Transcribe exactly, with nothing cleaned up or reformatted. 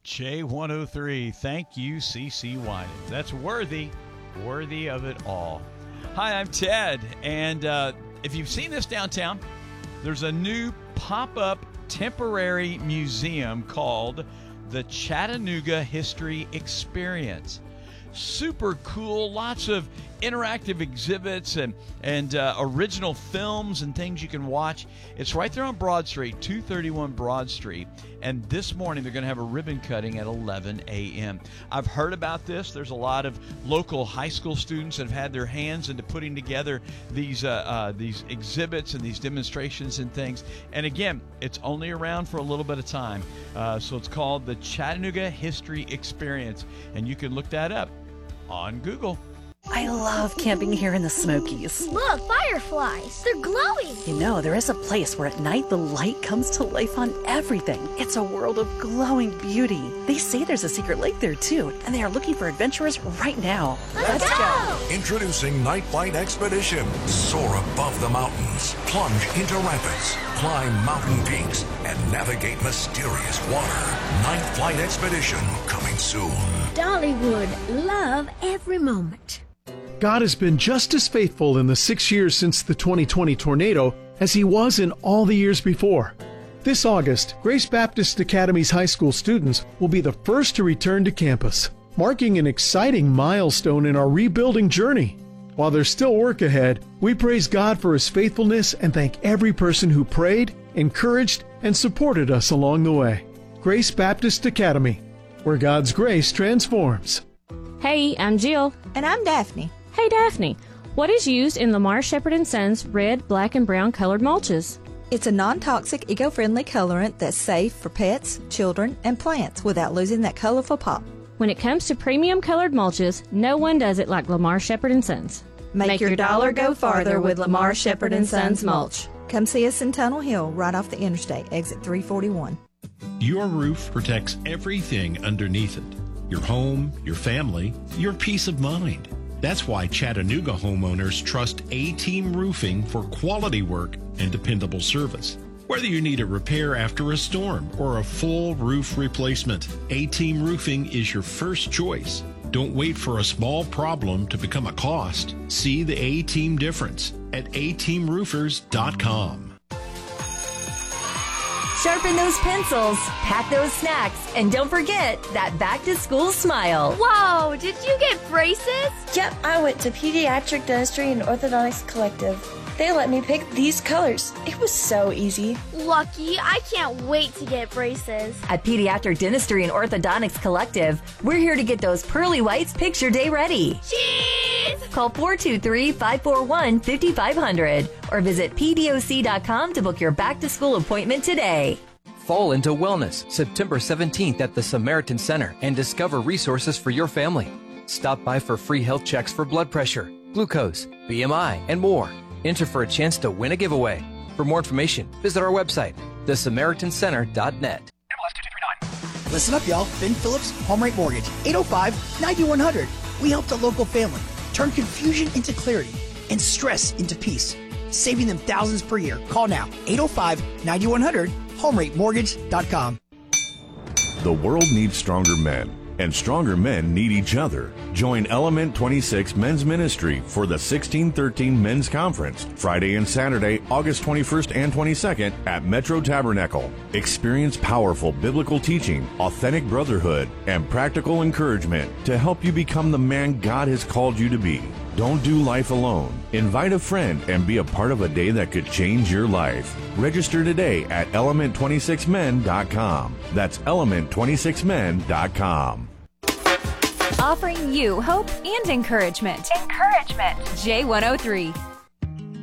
J one oh three. Thank you, C C Winans. That's worthy, worthy of it all. Hi, I'm Ted, and uh, if you've seen this downtown, there's a new pop-up temporary museum called the Chattanooga History Experience. Super cool, lots of interactive exhibits and, and uh, original films and things you can watch. It's right there on Broad Street, two thirty-one Broad Street. And this morning they're going to have a ribbon cutting at eleven a.m. I've heard about this. There's a lot of local high school students that have had their hands into putting together these uh, uh, these exhibits and these demonstrations and things. And again, it's only around for a little bit of time. Uh, so it's called the Chattanooga History Experience. And you can look that up on Google. I love camping here in the Smokies. Look, fireflies. They're glowing. You know, there is a place where at night the light comes to life on everything. It's a world of glowing beauty. They say there's a secret lake there, too, and they are looking for adventurers right now. Let's, Let's go. go! Introducing Night Flight Expedition. Soar above the mountains, plunge into rapids, climb mountain peaks, and navigate mysterious water. Night Flight Expedition coming soon. Dollywood, love every moment. God has been just as faithful in the six years since the twenty twenty tornado as he was in all the years before. This August, Grace Baptist Academy's high school students will be the first to return to campus, marking an exciting milestone in our rebuilding journey. While there's still work ahead, we praise God for his faithfulness and thank every person who prayed, encouraged, and supported us along the way. Grace Baptist Academy, where God's grace transforms. Hey, I'm Jill. And I'm Daphne. Hey, Daphne. What is used in Lamar Shepherd and Sons red, black, and brown colored mulches? It's a non-toxic, eco-friendly colorant that's safe for pets, children, and plants without losing that colorful pop. When it comes to premium colored mulches, no one does it like Lamar Shepherd and Sons. Make, Make your, your dollar go farther with Lamar Shepherd and Sons mulch. Come see us in Tunnel Hill, right off the interstate, exit three forty-one. Your roof protects everything underneath it. Your home, your family, your peace of mind. That's why Chattanooga homeowners trust A-Team Roofing for quality work and dependable service. Whether you need a repair after a storm or a full roof replacement, A-Team Roofing is your first choice. Don't wait for a small problem to become a cost. See the A-Team difference at a team roofers dot com. Sharpen those pencils, pack those snacks, and don't forget that back-to-school smile. Whoa, did you get braces? Yep, I went to Pediatric Dentistry and Orthodontics Collective. They let me pick these colors. It was so easy. Lucky, I can't wait to get braces. At Pediatric Dentistry and Orthodontics Collective, we're here to get those pearly whites picture day ready. Cheese! Call four two three, five four one, five five zero zero or visit P D O C dot com to book your back-to-school appointment today. Fall into wellness September seventeenth at the Samaritan Center and discover resources for your family. Stop by for free health checks for blood pressure, glucose, B M I, and more. Enter for a chance to win a giveaway. For more information, visit our website, the samaritan center dot net. Listen up, y'all. Ben Phillips, Home Rate Mortgage, eight oh five, nine one zero zero. We helped a local family turn confusion into clarity and stress into peace, saving them thousands per year. Call now, eight oh five, nine one zero zero, home rate mortgage dot com. The world needs stronger men, and stronger men need each other. Join Element twenty-six Men's Ministry for the sixteen thirteen Men's Conference, Friday and Saturday, August twenty-first and twenty-second at Metro Tabernacle. Experience powerful biblical teaching, authentic brotherhood, and practical encouragement to help you become the man God has called you to be. Don't do life alone. Invite a friend and be a part of a day that could change your life. Register today at element twenty-six men dot com. That's element twenty-six men dot com. Offering you hope and encouragement. Encouragement. J one oh three.